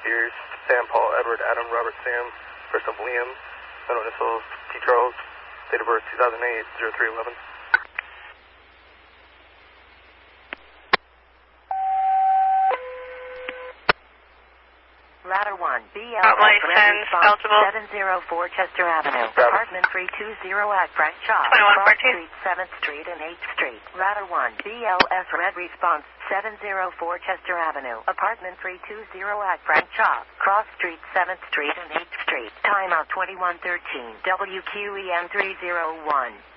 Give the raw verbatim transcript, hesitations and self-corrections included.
Sears, Sam, Paul, Edward, Adam, Robert, Sam, first of Liam, middle initials, T. Charles, date of birth two thousand eight, zero three eleven. Ladder one, B L Not licensed, eligible. seven oh four Chester Avenue, apartment three two zero at Frank Shaw, twenty-one Cross fourteen. Street, seventh Street and eighth Street. Ladder one, B L S red response, seven oh four Chester Avenue, apartment three two zero at Frank Shaw, Cross Street, seventh Street and eighth Street. Timeout twenty-one thirteen, W Q E M three oh one.